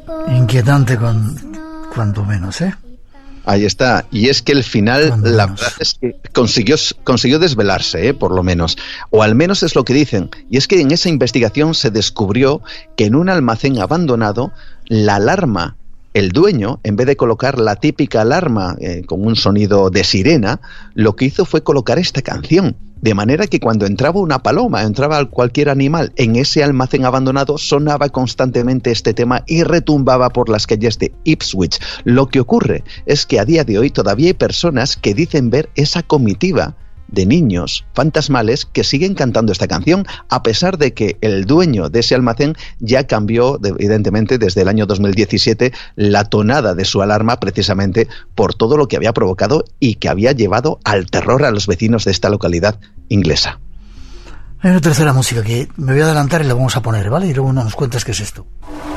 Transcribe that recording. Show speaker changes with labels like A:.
A: Inquietante cuanto menos, ¿eh?
B: Ahí está, y es que el final, la verdad es que consiguió desvelarse, por lo menos, o al menos es lo que dicen, y es que en esa investigación se descubrió que en un almacén abandonado, la alarma, el dueño, en vez de colocar la típica alarma con un sonido de sirena, lo que hizo fue colocar esta canción. De manera que cuando entraba una paloma, entraba cualquier animal en ese almacén abandonado, sonaba constantemente este tema y retumbaba por las calles de Ipswich. Lo que ocurre es que a día de hoy todavía hay personas que dicen ver esa comitiva de niños fantasmales que siguen cantando esta canción, a pesar de que el dueño de ese almacén ya cambió, evidentemente, desde el año 2017, la tonada de su alarma, precisamente por todo lo que había provocado y que había llevado al terror a los vecinos de esta localidad inglesa.
A: Hay una tercera música que me voy a adelantar y la vamos a poner, ¿vale? Y luego nos cuentas qué es esto.